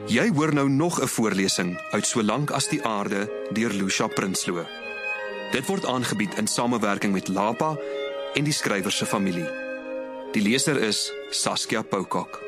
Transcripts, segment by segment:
Jy hoor nou nog 'n voorlesing uit Solank as die aarde deur Lucia Prinsloo. Dit word aangebied in samewerking met Lapa en die skrywer se familie. Die leser is Saskia Poukak.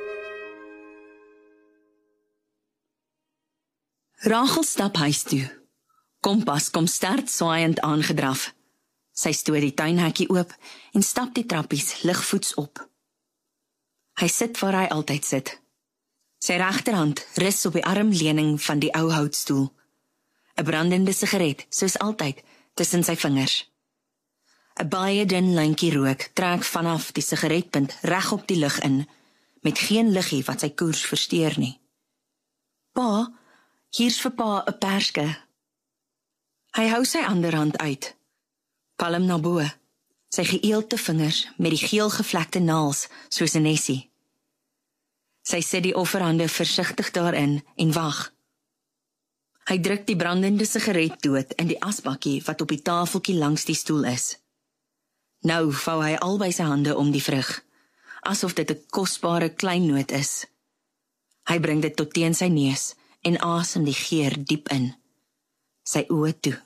Rachel stap huis toe. Kompas kom stert swaaiend aangedraf. Sy stoot die tuinhekkie oop en stap die trappies ligvoets op. Hy sit waar hy altyd sit. Sy regterhand rus op die armleuning van die ou houtstoel. 'n brandende sigaret, soos altyd, tussen sy vingers. 'n baie dun lyntjie rook trek vanaf die sigaretpunt reg op die lug in, met geen liggie wat sy koers versteur nie. Pa, hier's vir pa 'n perske. Hy hou sy ander hand uit. Palm na bo, sy geëelte vingers met die geel gevlekte naels soos 'n nessie. Sy sit die offerhande versigtig daarin en wag. Hy druk die brandende sigaret dood in die asbakkie wat op die tafeltjie langs die stoel is. Nou vou hy albei sy hande om die vrug, asof dit 'n kosbare kleinnoot is. Hy bring dit tot teen sy neus en asem die geur diep in. Sy oë toe.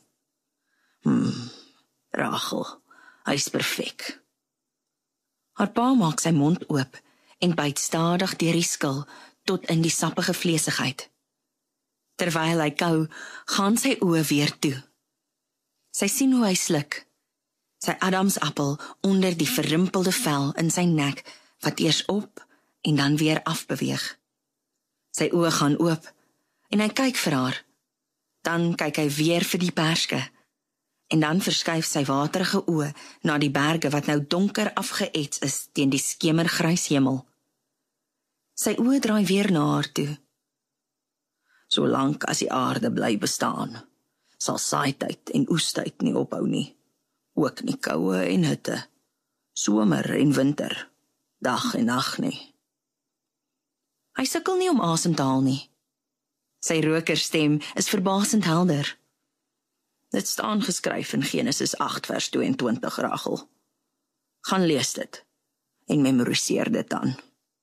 Rachel, hy's perfek. Haar pa maak sy mond oop en byt stadig deur die skil tot in die sappige vleesigheid. Terwyl hy kou, gaan sy oë weer toe. Sy sien hoe hy sluk. Sy adamsappel onder die verrimpelde vel in sy nek wat eers op en dan weer afbeweeg. Sy oë gaan oop en hy kyk vir haar. Dan kyk hy weer vir die perske. En dan verskuif sy waterige oë na die berge wat nou donker afgeets is teen die skemergrys hemel. Sy oë draai weer na haar toe. Solank as die aarde bly bestaan, sal saaityd en oestyd nie ophou nie. Ook nie koue en hitte, somer en winter, dag en nag nie. Hy sukkel nie om asem te haal nie. Sy rokerstem is verbasend helder. Dit staan geskryf in Genesis 8 vers 22, Rachel. Gaan lees dit en memoriseer dit dan.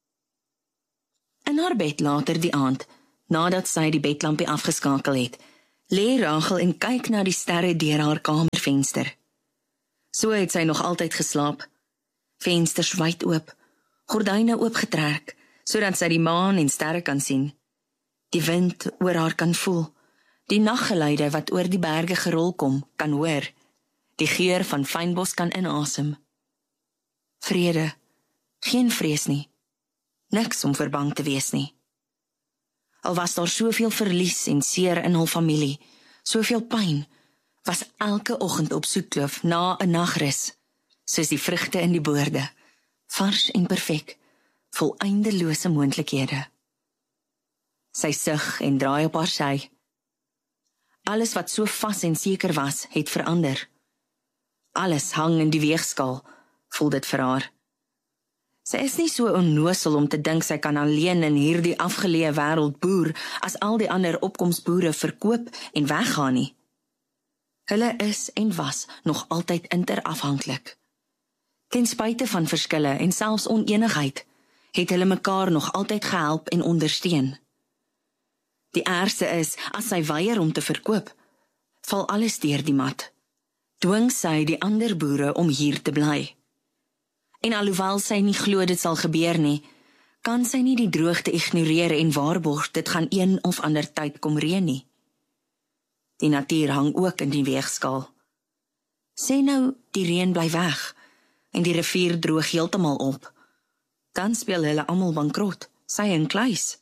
In haar bed later die aand, nadat sy die bedlampie afgeskakel het, lê Rachel en kyk na die sterre deur haar kamervenster. So het sy nog altyd geslaap. Vensters wyd oop, gordyne oopgetrek, sodat sy die maan en sterre kan sien. Die wind oor haar kan voel, die naggeluide wat oor die berge gerol kom, kan hoor, die geur van fynbos kan inasem. Vrede, geen vrees nie, niks om vir bang te wees nie. Al was daar soveel verlies en seer in hul familie, soveel pyn, was elke oggend op Soetkloof na 'n nagrus, soos die vrugte in die boorde, vars en perfek, vol eindelose moontlikhede. Sy sug en draai op haar sy. Alles wat so vas en seker was, het verander. Alles hang in die weegskaal, voel dit vir haar. Sy is nie so onnosel om te dink sy kan alleen in hierdie afgeleë wêreld boer as al die ander opkomsboere verkoop en weggaan nie. Hulle is en was nog altyd interafhanklik. Ten spyte van verskille en selfs onenigheid, het hulle mekaar nog altyd gehelp en ondersteun. Die ergste is, as sy weier om te verkoop, val alles deur die mat. Dwing sy die ander boere om hier te bly. En alhoewel sy nie glo dit sal gebeur nie, kan sy nie die droogte ignoreer en waarborg dit gaan een of ander tyd kom reën nie. Die natuur hang ook in die weegskaal. Sê nou, die reën bly weg, en die rivier droog heeltemal op. Dan speel hulle almal bankrot, sy en Kluis.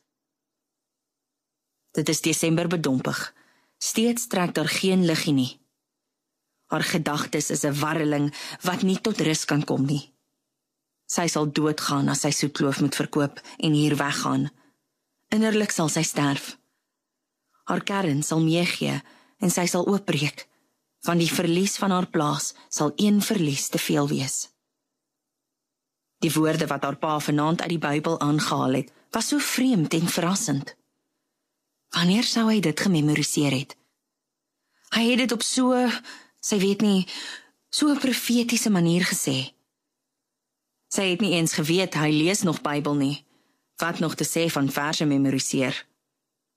Dit is Desember bedompig, steeds trek daar geen liggie nie. Haar gedagtes is 'n warreling wat nie tot rus kan kom nie. Sy sal doodgaan as sy Soetkloof moet verkoop en hier weggaan. Innerlik sal sy sterf. Haar kern sal meegee en sy sal oopbreek, want die verlies van haar plaas sal een verlies te veel wees. Die woorde wat haar pa vanaand uit die Bybel aangehaal het, was so vreemd en verrassend. Wanneer sou hy dit gememoriseer het? Hy het dit op sy weet nie, so 'n profetiese manier gesê. Sy het nie eens geweet hy lees nog Bybel nie, wat nog te sê van verse memoriseer.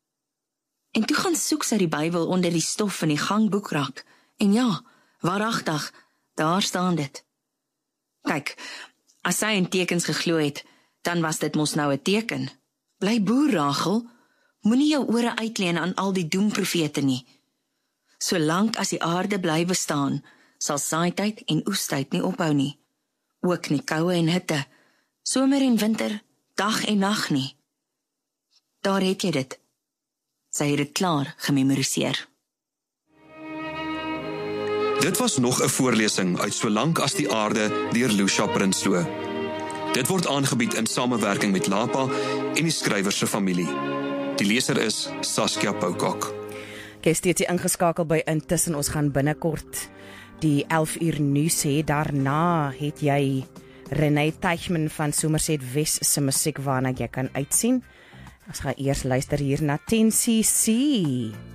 En toe gaan soek sy die Bybel onder die stof in die gangboekrak. En ja, waaragtig, daar staan dit. Kyk, as sy in tekens geglo het, dan was dit mos nou 'n teken. Bly boer, Rachel, moenie jou ore uitleen aan al die doemprofete nie. Solank as die aarde bly bestaan, sal saaityd en oestyd nie ophou nie. Ook nie koue en hitte, somer en winter, dag en nag nie. Daar het jy dit. Sy het dit klaar gememoriseer. Dit was nog 'n voorlesing uit Solank as die aarde deur Lucia Prinsloo. Dit word aangebied in samewerking met Lapa en die skrywer se familie. Die leser is Saskia Poukak. Jy steeds hier ingeskakel by Intussen. Ons gaan binnekort die 11 uur nuus hê. Daarna het jy Renée Teichman van Somerset Wes se musiek waarna jy kan uitsien. Ons gaan eers luister hier na 10cc.